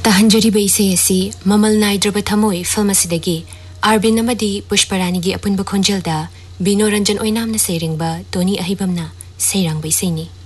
ताहंजरीब इसे ऐसी ममल नाइद्रब थमोई फिल्म असिदगी आरबिन अमदी पुष्परानी की अपुनब खोंजलदा बिनो रंजन ओइनामना सेरिंगबा टोनी अहिबमना सेरंगब इसेनी।